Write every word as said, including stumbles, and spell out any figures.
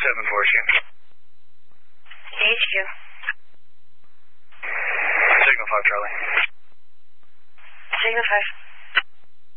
seven four Q. H Q. Signal five, Charlie. Signal five.